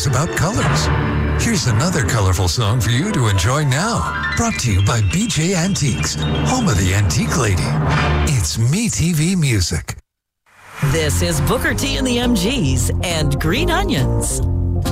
songs about colors. Here's another colorful song for you to enjoy now. Brought to you by BJ Antiques, home of the Antique Lady. It's MeTV Music. This is Booker T and the MGs and Green Onions.